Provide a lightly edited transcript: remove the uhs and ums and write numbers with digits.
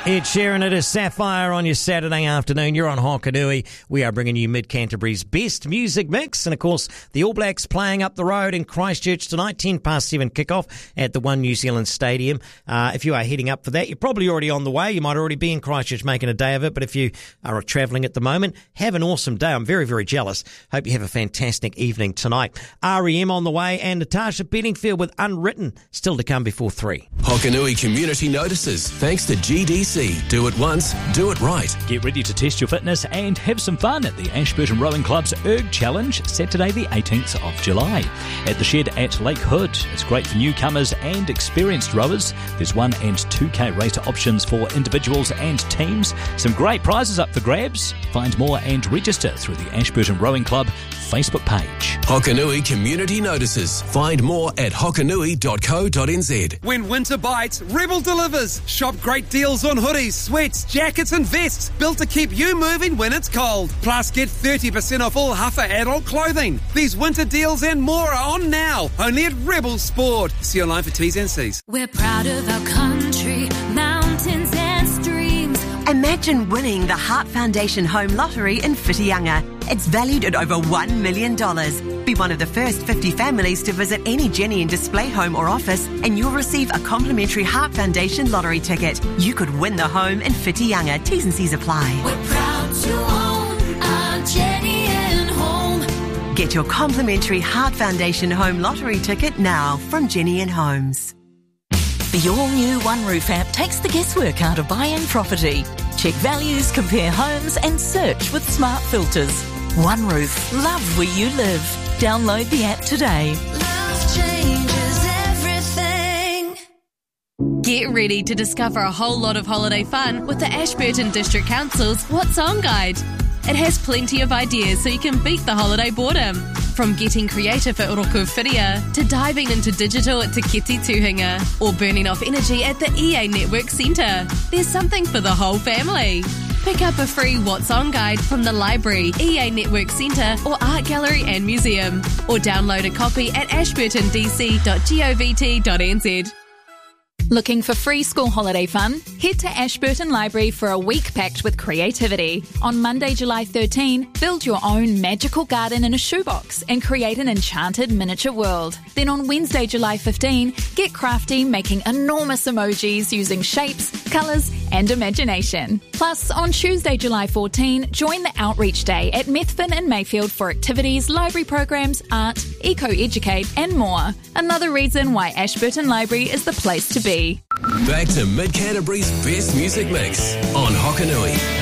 Ed Sheeran, it is Sapphire on your Saturday afternoon. You're on Hokanui. We are bringing you Mid-Canterbury's best music mix. And, of course, the All Blacks playing up the road in Christchurch tonight, 7:10 kickoff at the One New Zealand Stadium. If you are heading up for that, you're probably already on the way. You might already be in Christchurch making a day of it. But if you are travelling at the moment, have an awesome day. I'm very, very jealous. Hope you have a fantastic evening tonight. REM on the way and Natasha Bedingfield with Unwritten still to come before 3. Hokanui Community Notices. Thanks to GDC. Do it once, do it right. Get ready to test your fitness and have some fun at the Ashburton Rowing Club's ERG Challenge, Saturday the 18th of July. At the shed at Lake Hood. It's great for newcomers and experienced rowers. There's 1 and 2K racer options for individuals and teams. Some great prizes up for grabs. Find more and register through the Ashburton Rowing Club Facebook page. Hokanui Community Notices. Find more at hokanui.co.nz. When winter bites, Rebel delivers. Shop great deals on hoodies, sweats, jackets and vests built to keep you moving when it's cold. Plus, get 30% off all Huffer adult clothing. These winter deals and more are on now, only at Rebel Sport. See online for T's and C's. We're proud of our country, mountains and streams. Imagine winning the Heart Foundation Home Lottery in Whitianga. It's valued at over $1 million. Be one of the first 50 families to visit any Jenny and Display home or office and you'll receive a complimentary Heart Foundation lottery ticket. You could win the home in Whitianga. T's and C's apply. We're proud to own our Jenny and Home. Get your complimentary Heart Foundation Home Lottery ticket now from Jenny and Homes. The all-new One Roof app takes the guesswork out of buying property. Check values, compare homes and search with smart filters. One Roof. Love where you live. Download the app today. Love changes everything. Get ready to discover a whole lot of holiday fun with the Ashburton District Council's What's On Guide. It has plenty of ideas so you can beat the holiday boredom. From getting creative at Oroku Whiria to diving into digital at Te Keti Tuhinga or burning off energy at the EA Network Centre. There's something for the whole family. Pick up a free What's On guide from the library, EA Network Centre or Art Gallery and Museum. Or download a copy at ashburtondc.govt.nz. Looking for free school holiday fun? Head to Ashburton Library for a week packed with creativity. On Monday, July 13, build your own magical garden in a shoebox and create an enchanted miniature world. Then on Wednesday, July 15, get crafty making enormous emojis using shapes, colours and imagination. Plus, on Tuesday, July 14, join the Outreach Day at Methven and Mayfield for activities, library programs, art, eco-educate and more. Another reason why Ashburton Library is the place to be. Back to Mid-Canterbury's best music mix on Hokanui.